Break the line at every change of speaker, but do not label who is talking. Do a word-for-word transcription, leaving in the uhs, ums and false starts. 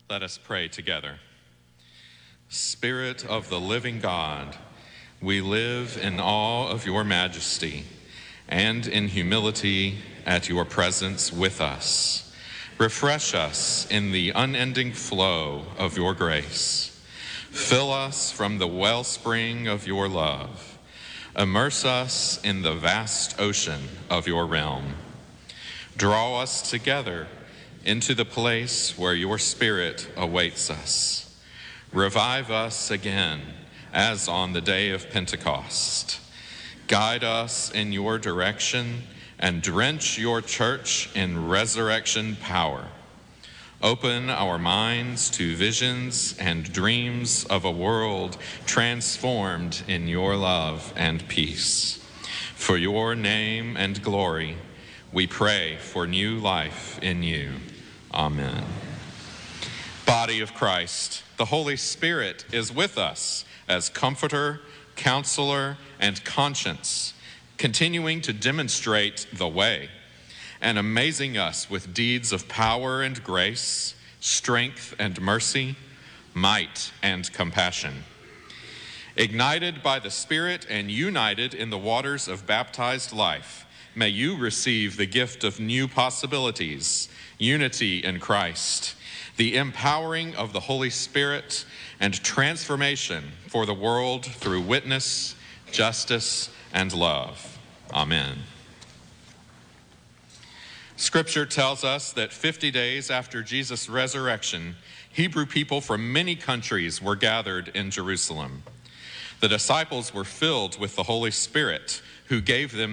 Let us pray together. Spirit of the living God, we live in awe of your majesty and in humility at your presence with us. Refresh us in the unending flow of your grace. Fill us from the wellspring of your love. Immerse us in the vast ocean of your realm. Draw us together into the place where your Spirit awaits us. Revive us again as on the day of Pentecost. Guide us in your direction and drench your church in resurrection power. Open our minds to visions and dreams of a world transformed in your love and peace. For your name and glory, we pray for new life in you. Amen. Body of Christ, the Holy Spirit is with us as comforter, counselor, and conscience, continuing to demonstrate the way and amazing us with deeds of power and grace, strength and mercy, might and compassion. Ignited by the Spirit and united in the waters of baptized life, may you receive the gift of new possibilities, unity in Christ, the empowering of the Holy Spirit, and transformation for the world through witness, justice, and love. Amen. Scripture tells us that fifty days after Jesus' resurrection, Hebrew people from many countries were gathered in Jerusalem. The disciples were filled with the Holy Spirit, who gave them